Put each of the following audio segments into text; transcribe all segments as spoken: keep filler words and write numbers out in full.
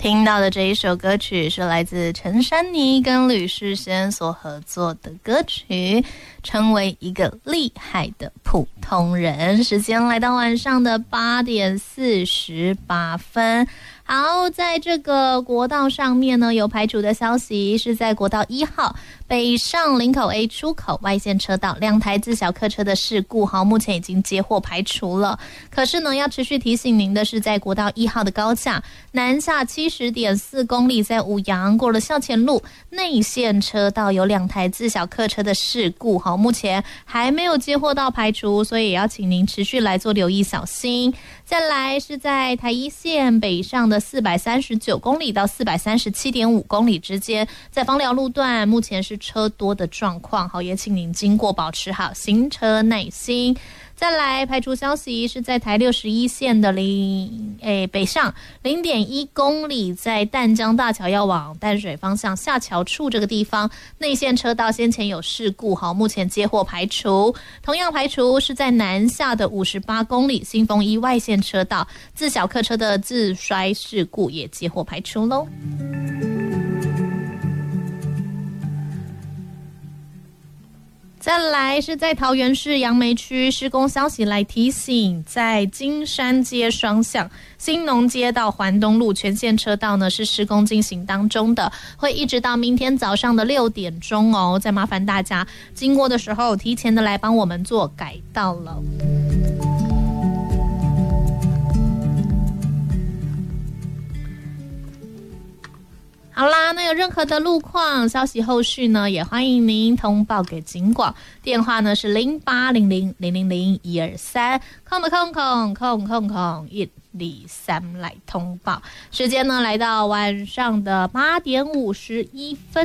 听到的这一首歌曲是来自陈珊妮跟吕世先所合作的歌曲，成为一个厉害的普通人。时间来到晚上的八点四十八分。好，在这个国道上面呢，有排除的消息，是在国道一号北上林口 A 出口外线车道两台自小客车的事故，好，目前已经接获排除了。可是呢，要持续提醒您的是，在国道一号的高架南下七十点四公里，在五杨过了校前路内线车道有两台自小客车的事故，好，目前还没有接获到排除，所以也要请您持续来做留意，小心。再来是在台一线北上的四百三十九公里到四百三十七点五公里之间，在枋寮路段目前是车多的状况，好，也请您经过保持好行车耐心。再来排除消息是在台六十一线的零诶北上 零点一公里，在淡江大桥要往淡水方向下桥处这个地方内线车道先前有事故，好，目前接获排除。同样排除是在南下的五十八公里新丰一外线车道自小客车的自摔事故也接获排除咯。再来是在桃园市杨梅区施工消息来提醒，在金山街双向新农街到环东路全线车道呢是施工进行当中的，会一直到明天早上的六点钟哦，再麻烦大家经过的时候提前的来帮我们做改道了。好啦，那有任何的路况消息后续呢，也欢迎您通报给警广，电话呢是零八零零零零零一二三，空的空空空空空一二三来通报。时间呢来到晚上的八点五十一分。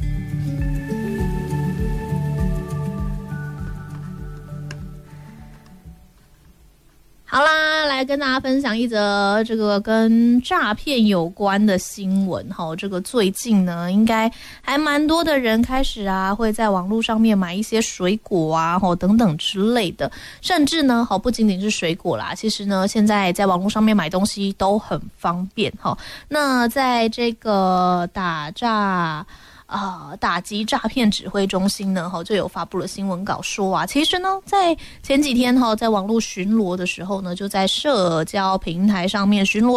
好啦，来跟大家分享一则这个跟诈骗有关的新闻哈。这个最近呢，应该还蛮多的人开始啊，会在网络上面买一些水果啊，吼等等之类的，甚至呢，好不仅仅是水果啦，其实呢，现在在网络上面买东西都很方便哈。那在这个打诈。呃，打击诈骗指挥中心呢，哈就有发布了新闻稿说啊，其实呢，在前几天哈，在网络巡逻的时候呢，就在社交平台上面巡逻。